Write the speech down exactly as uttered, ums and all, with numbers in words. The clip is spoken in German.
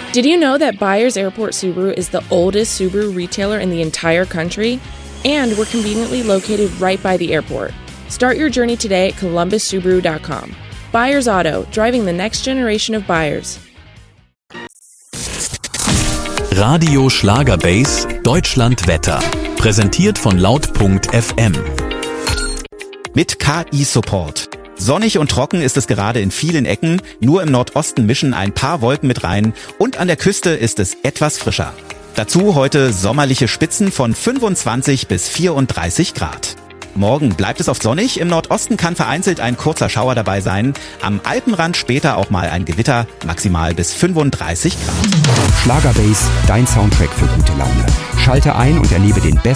Did you know that Byers Airport Subaru is the oldest Subaru retailer in the entire country? And we're conveniently located right by the airport. Start your journey today at columbus subaru dot com. Byers Auto, driving the next generation of buyers. Radio Schlagerbase Deutschland Wetter. Präsentiert von laut punkt f m. Mit K I-Support. Sonnig und trocken ist es gerade in vielen Ecken, nur im Nordosten mischen ein paar Wolken mit rein und an der Küste ist es etwas frischer. Dazu heute sommerliche Spitzen von fünfundzwanzig bis vierunddreißig Grad. Morgen bleibt es oft sonnig, im Nordosten kann vereinzelt ein kurzer Schauer dabei sein, am Alpenrand später auch mal ein Gewitter, maximal bis fünfunddreißig Grad. Schlagerbase, dein Soundtrack für gute Laune. Schalte ein und erlebe den besten